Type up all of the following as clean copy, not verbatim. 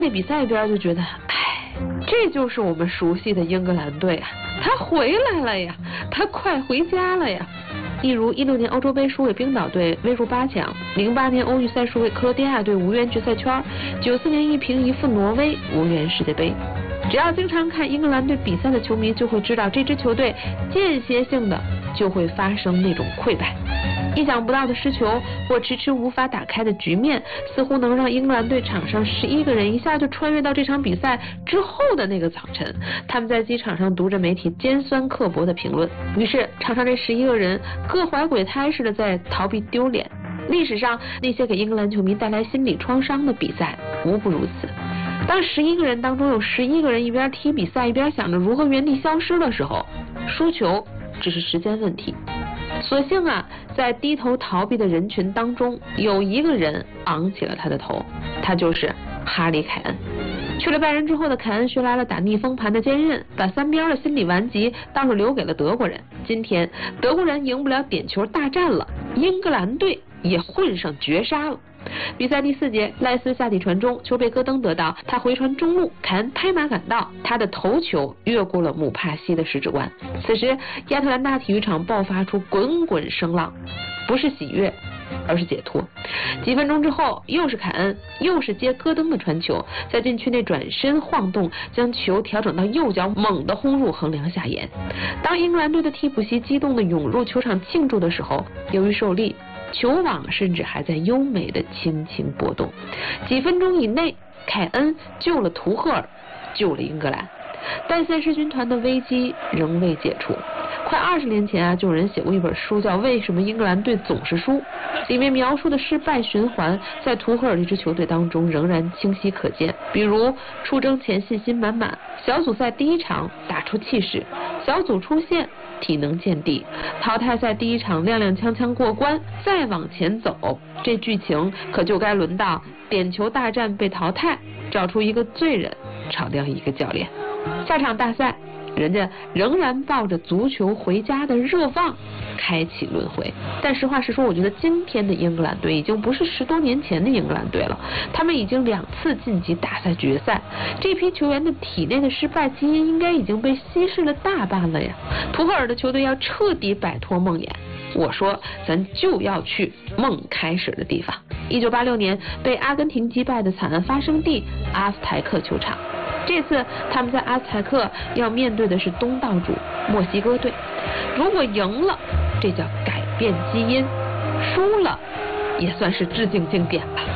那比赛一边就觉得，这就是我们熟悉的英格兰队啊，他回来了呀，他快回家了呀。例如16年欧洲杯输给冰岛队未入8强，08年欧预赛输给克罗地亚队无缘决赛圈，94年1平1负挪威无缘世界杯。只要经常看英格兰队比赛的球迷就会知道，这支球队间歇性的就会发生那种溃败。意想不到的失球或迟迟无法打开的局面，似乎能让英格兰队场上11个人一下就穿越到这场比赛之后的那个早晨。他们在机场上读着媒体尖酸刻薄的评论，于是场上这11个人各怀鬼胎似的在逃避丢脸。历史上那些给英格兰球迷带来心理创伤的比赛无不如此。当11个人当中有11个人一边踢比赛一边想着如何原地消失的时候，输球只是时间问题。所幸啊，在低头逃避的人群当中，有一个人昂起了他的头，他就是哈里·凯恩。去了拜仁之后的凯恩学来了打逆风盘的坚韧，把三边的心理顽疾倒是留给了德国人。今天德国人赢不了点球大战了，英格兰队也混上绝杀了。比赛第4节，赖斯下底传中，球被戈登得到，他回传中路，凯恩拍马赶到，他的头球越过了姆帕西的十指关。此时亚特兰大体育场爆发出滚滚声浪，不是喜悦而是解脱。几分钟之后，又是凯恩，又是接戈登的传球，在禁区内转身晃动，将球调整到右脚，猛地轰入横梁下沿。当英格兰队的替补席激动地涌入球场庆祝的时候，由于受力，球网甚至还在优美的轻轻波动。几分钟以内，凯恩救了图赫尔，救了英格兰，但塞氏军团的危机仍未解除。快20年前啊，就有人写过一本书叫《为什么英格兰队总是输》，里面描述的失败循环在图赫尔这支球队当中仍然清晰可见。比如出征前信心满满，小组赛第一场打出气势，小组出线体能见底，淘汰赛第一场踉踉跄跄过关，再往前走，这剧情可就该轮到点球大战被淘汰，找出一个罪人，炒掉一个教练。下场大赛人家仍然抱着足球回家的热望开启轮回。但实话实说，我觉得今天的英格兰队已经不是10多年前的英格兰队了，他们已经2次晋级大赛决赛，这批球员的体内的失败基因应该已经被稀释了大半了呀。图赫尔的球队要彻底摆脱梦魇，我说咱就要去梦开始的地方。1986年被阿根廷击败的惨案发生地阿斯台克球场，这次他们在阿斯台克要面对的是东道主墨西哥队。如果赢了，这叫改变基因；输了，也算是致敬经典吧。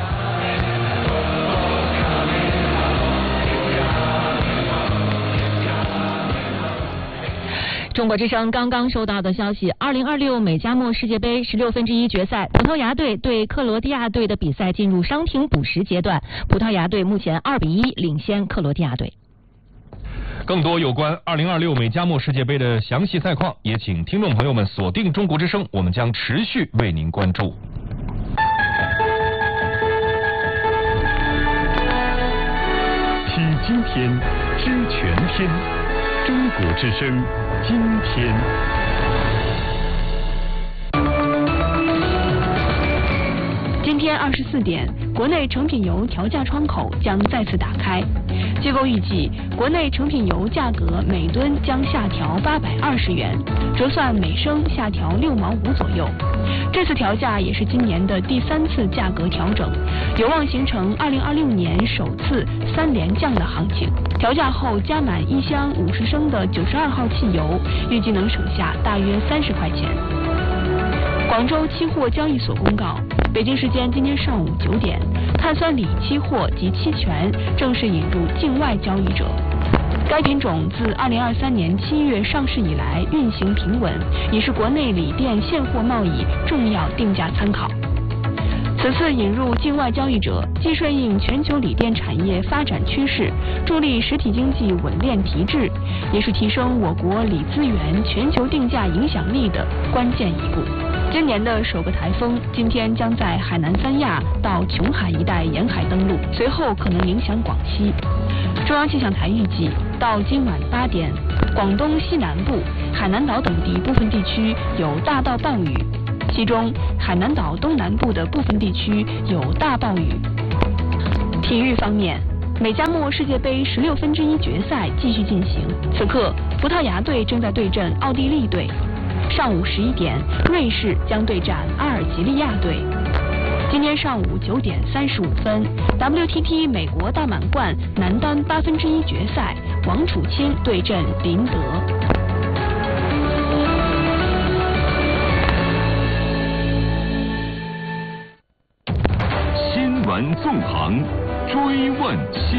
中国之声刚刚收到的消息，2026美加墨世界杯16分之一决赛，葡萄牙队对克罗地亚队的比赛进入伤停补时阶段，葡萄牙队目前2比1领先克罗地亚队。 更多有关2026美加墨世界杯的详细赛况，也请听众朋友们锁定中国之声，我们将持续为您关注。 听今天，知全天，中国之声，今天。 今天24点，国内成品油调价窗口将再次打开。机构预计，国内成品油价格每吨将下调820元，折算每升下调6毛5左右。这次调价也是今年的第3次价格调整，有望形成2026年首次3连降的行情。调价后加满1箱50升的92号汽油，预计能省下大约30块钱。广州期货交易所公告，北京时间今天上午9点，碳酸锂期货及期权正式引入境外交易者。该品种自2023年7月上市以来运行平稳，已是国内锂电现货贸易重要定价参考。此次引入境外交易者，既顺应全球锂电产业发展趋势，助力实体经济稳链提质，也是提升我国锂资源全球定价影响力的关键一步。今年的首个台风今天将在海南三亚到琼海一带沿海登陆，随后可能影响广西。中央气象台预计，到今晚8点，广东西南部、海南岛等地部分地区有大到暴雨，其中海南岛东南部的部分地区有大暴雨。体育方面， 美加墨世界杯16分之一决赛继续进行，此刻葡萄牙队正在对阵奥地利队。上午11点，瑞士将对战阿尔及利亚队。今天上午9点35分 ，WTT 美国大满贯男单8分之一决赛，王楚钦对阵林德。 新闻纵横，追问新。